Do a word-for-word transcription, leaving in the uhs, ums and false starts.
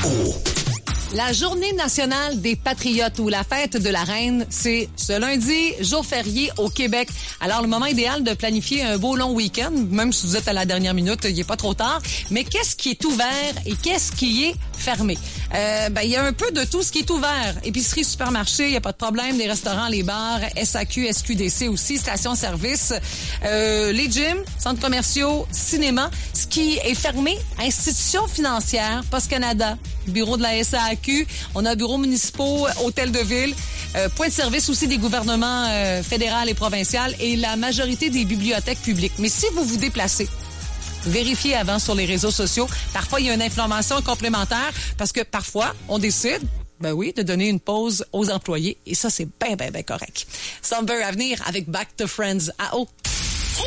La Journée nationale des patriotes ou la fête de la reine, c'est ce lundi, jour férié au Québec. Alors, le moment idéal de planifier un beau long week-end, même si vous êtes à la dernière minute, il n'est pas trop tard. Mais qu'est-ce qui est ouvert et qu'est-ce qui est fermé? Euh, ben, il y a un peu de tout ce qui est ouvert. Épicerie, supermarché, il n'y a pas de problème. Les restaurants, les bars, S A Q, S Q D C aussi, stations-service, euh, les gyms, centres commerciaux, cinéma. Ce qui est fermé, institutions financières, Poste Canada, bureau de la S A Q, on a bureaux municipaux, hôtels de ville, euh, points de service aussi des gouvernements euh, fédéral et provincial et la majorité des bibliothèques publiques. Mais si vous vous déplacez, vérifiez avant sur les réseaux sociaux. Parfois, il y a une information complémentaire parce que parfois, on décide, ben oui, de donner une pause aux employés et ça, c'est bien, bien, bien correct. Summer à venir avec Back to Friends à eau.